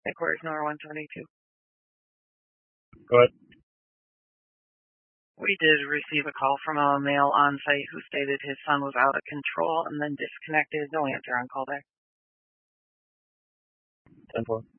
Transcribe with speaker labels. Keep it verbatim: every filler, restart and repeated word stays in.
Speaker 1: Headquarters Nora one twenty-two.
Speaker 2: Go ahead.
Speaker 1: We did receive a call from a male on site who stated his son was out of control and then disconnected. No answer on callback.
Speaker 2: ten four.